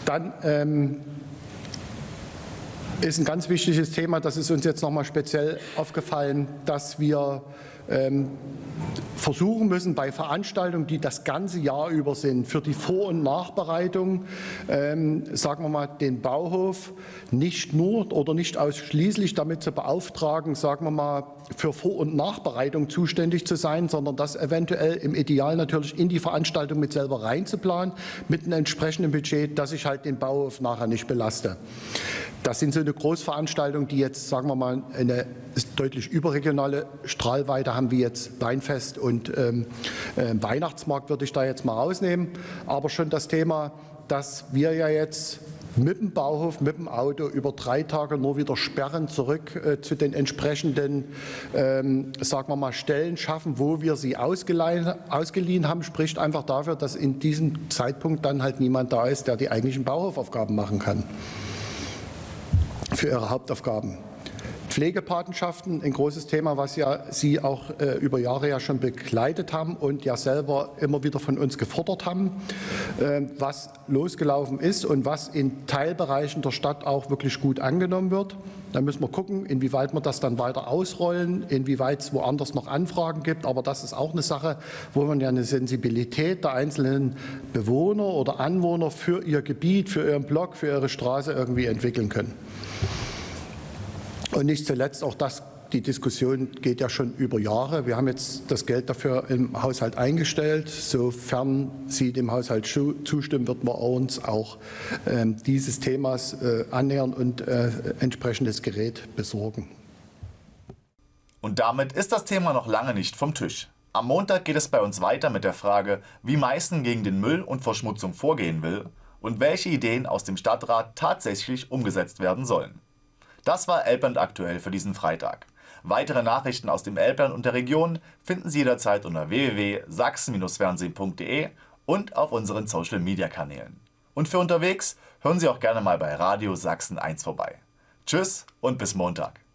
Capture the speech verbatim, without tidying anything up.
Dann ähm, ist ein ganz wichtiges Thema, das ist uns jetzt noch mal speziell aufgefallen, dass wir ähm, versuchen müssen, bei Veranstaltungen, die das ganze Jahr über sind, für die Vor- und Nachbereitung, ähm, sagen wir mal, den Bauhof nicht nur oder nicht ausschließlich damit zu beauftragen, sagen wir mal, für Vor- und Nachbereitung zuständig zu sein, sondern das eventuell im Ideal natürlich in die Veranstaltung mit selber reinzuplanen, mit einem entsprechenden Budget, dass ich halt den Bauhof nachher nicht belaste. Das sind so eine Großveranstaltung, die jetzt, sagen wir mal, eine deutlich überregionale Strahlweite haben, wie jetzt Weinfest und ähm, äh, Weihnachtsmarkt, würde ich da jetzt mal rausnehmen. Aber schon das Thema, dass wir ja jetzt mit dem Bauhof, mit dem Auto über drei Tage nur wieder Sperren zurück äh, zu den entsprechenden, ähm, sagen wir mal, Stellen schaffen, wo wir sie ausgeliehen, ausgeliehen haben, spricht einfach dafür, dass in diesem Zeitpunkt dann halt niemand da ist, der die eigentlichen Bauhofaufgaben machen kann für ihre Hauptaufgaben. Pflegepatenschaften, ein großes Thema, was ja Sie auch äh, über Jahre ja schon begleitet haben und ja selber immer wieder von uns gefordert haben, äh, was losgelaufen ist und was in Teilbereichen der Stadt auch wirklich gut angenommen wird. Da müssen wir gucken, inwieweit wir das dann weiter ausrollen, inwieweit es woanders noch Anfragen gibt. Aber das ist auch eine Sache, wo man ja eine Sensibilität der einzelnen Bewohner oder Anwohner für ihr Gebiet, für ihren Block, für ihre Straße irgendwie entwickeln können. Und nicht zuletzt auch das, die Diskussion geht ja schon über Jahre. Wir haben jetzt das Geld dafür im Haushalt eingestellt. Sofern Sie dem Haushalt zustimmen, wird man uns auch äh, dieses Themas äh, annähern und äh, entsprechendes Gerät besorgen. Und damit ist das Thema noch lange nicht vom Tisch. Am Montag geht es bei uns weiter mit der Frage, wie Meißen gegen den Müll und Verschmutzung vorgehen will und welche Ideen aus dem Stadtrat tatsächlich umgesetzt werden sollen. Das war Elbland aktuell für diesen Freitag. Weitere Nachrichten aus dem Elbland und der Region finden Sie jederzeit unter w w w punkt sachsen Bindestrich fernsehen punkt de und auf unseren Social-Media-Kanälen. Und für unterwegs hören Sie auch gerne mal bei Radio Sachsen eins vorbei. Tschüss und bis Montag.